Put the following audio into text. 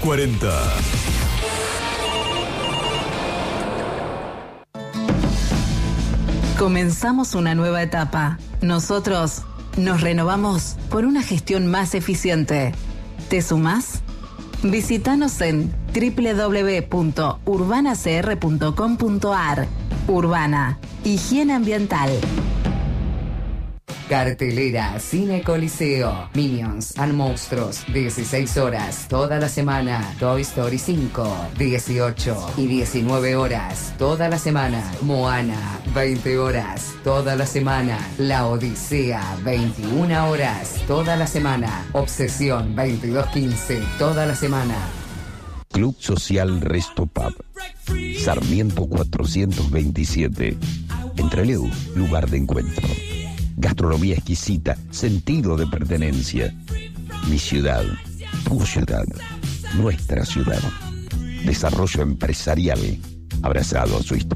40. Comenzamos una nueva etapa. Nosotros nos renovamos por una gestión más eficiente. ¿Te sumás? Visítanos en www.urbanacr.com.ar. Urbana, higiene ambiental. Cartelera Cine Coliseo. Minions and Monstruos, 16 horas toda la semana. Toy Story 5, 18 y 19 horas toda la semana. Moana, 20 horas toda la semana. La Odisea, 21 horas toda la semana. Obsesión, 22:15 toda la semana. Club Social Resto Pub, Sarmiento 427, Entreleu, lugar de encuentro. Gastronomía exquisita, sentido de pertenencia. Mi ciudad, tu ciudad, nuestra ciudad. Desarrollo empresarial, abrazado a su historia.